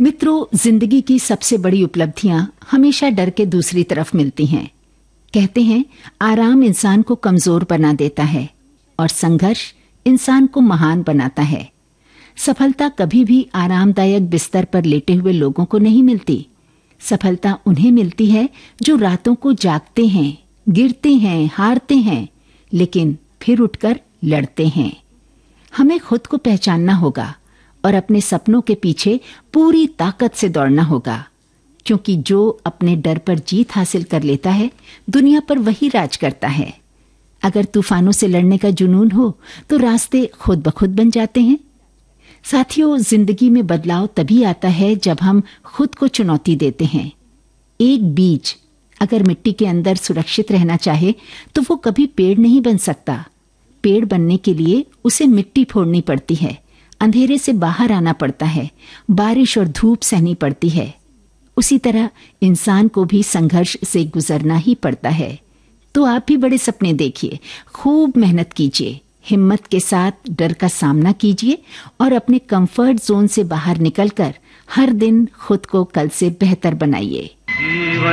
मित्रों, जिंदगी की सबसे बड़ी उपलब्धियां हमेशा डर के दूसरी तरफ मिलती हैं। कहते हैं, आराम इंसान को कमजोर बना देता है और संघर्ष इंसान को महान बनाता है। सफलता कभी भी आरामदायक बिस्तर पर लेटे हुए लोगों को नहीं मिलती। सफलता उन्हें मिलती है जो रातों को जागते हैं, गिरते हैं, हारते हैं, लेकिन फिर उठकर लड़ते हैं। हमें खुद को पहचानना होगा और अपने सपनों के पीछे पूरी ताकत से दौड़ना होगा, क्योंकि जो अपने डर पर जीत हासिल कर लेता है, दुनिया पर वही राज करता है। अगर तूफानों से लड़ने का जुनून हो तो रास्ते खुद ब खुद बन जाते हैं। साथियों, जिंदगी में बदलाव तभी आता है जब हम खुद को चुनौती देते हैं। एक बीज अगर मिट्टी के अंदर सुरक्षित रहना चाहे तो वो कभी पेड़ नहीं बन सकता। पेड़ बनने के लिए उसे मिट्टी फोड़नी पड़ती है, अंधेरे से बाहर आना पड़ता है, बारिश और धूप सहनी पड़ती है। उसी तरह इंसान को भी संघर्ष से गुजरना ही पड़ता है। तो आप भी बड़े सपने देखिए, खूब मेहनत कीजिए, हिम्मत के साथ डर का सामना कीजिए और अपने कंफर्ट जोन से बाहर निकलकर हर दिन खुद को कल से बेहतर बनाइए।